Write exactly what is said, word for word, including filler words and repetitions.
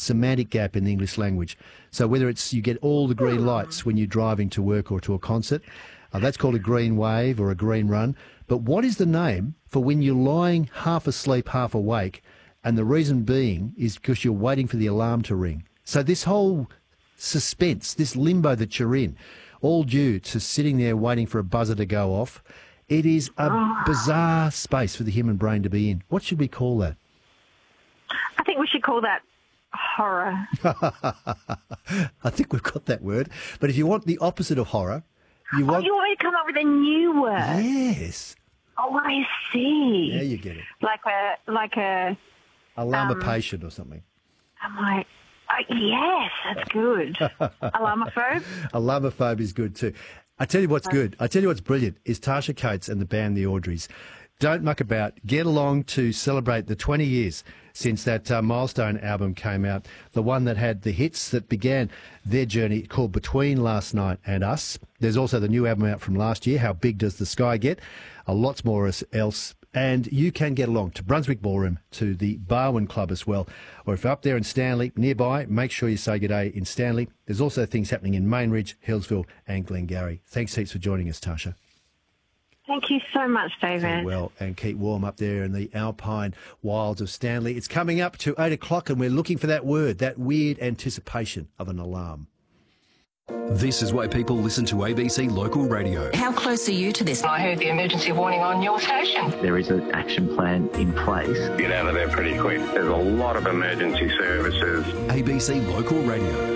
semantic gap in the English language. So whether it's you get all the green lights when you're driving to work or to a concert, uh, that's called a green wave or a green run. But what is the name for when you're lying half asleep, half awake, and the reason being is because you're waiting for the alarm to ring? So this whole suspense, this limbo that you're in, all due to sitting there waiting for a buzzer to go off, it is a bizarre space for the human brain to be in. What should we call that? I think we should call that horror. I think we've got that word. But if you want the opposite of horror, you want... Oh, you want me to come up with a new word? Yes. Oh, I see. Now you get it. Like a... Like a Alarmopatient um, or something. I'm like, oh, yes, that's good. Alarmophobe? Alarmophobe is good too. I tell you what's good. I tell you what's brilliant is Tasha Coates and the band The Audreys. Don't muck about. Get along to celebrate the twenty years since that uh, milestone album came out, the one that had the hits that began their journey called Between Last Night and Us. There's also the new album out from last year, How Big Does the Sky Get? A lots more else. And you can get along to Brunswick Ballroom, to the Barwon Club as well. Or if you're up there in Stanley, nearby, make sure you say good day in Stanley. There's also things happening in Mainridge, Hillsville and Glengarry. Thanks heaps for joining us, Tasha. Thank you so much, David. Keep well and keep warm up there in the alpine wilds of Stanley. It's coming up to eight o'clock and we're looking for that word, that weird anticipation of an alarm. This is why people listen to A B C Local Radio. How close are you to this? I heard the emergency warning on your station. There is an action plan in place. Get out of there pretty quick. There's a lot of emergency services. A B C Local Radio.